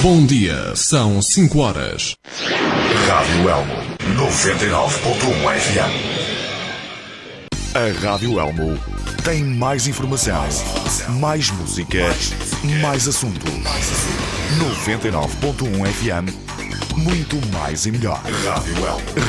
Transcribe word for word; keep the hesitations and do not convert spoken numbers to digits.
Bom dia, são cinco horas. Rádio Elmo, noventa e nove ponto um F M. A Rádio Elmo tem mais informação, mais música, mais assuntos. noventa e nove ponto um F M, muito mais e melhor. Rádio Elmo.